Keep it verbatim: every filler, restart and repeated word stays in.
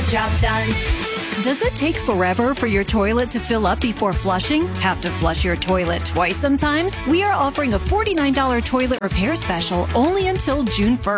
job done. Does it take forever for your toilet to fill up before flushing? Have to flush your toilet twice sometimes? We are offering a forty-nine dollars toilet repair special only until June first.